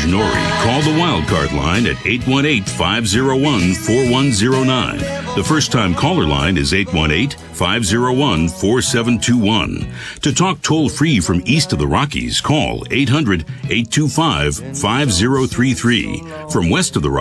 George Norrie, call the Wildcard line at 818-501-4109. The first-time caller line is 818-501-4721. To talk toll-free from east of the Rockies, call 800-825-5033. From west of the Rockies,